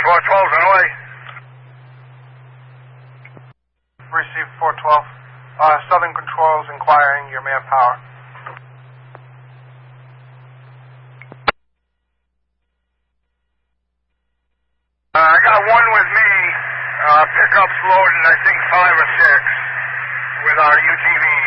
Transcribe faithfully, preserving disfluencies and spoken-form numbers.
four twelve's on the way. Receive four twelve. Uh, Southern Control's inquiring your manpower. Uh, I got one with me. Uh, pickup's loaded, I think five or six, with our U T V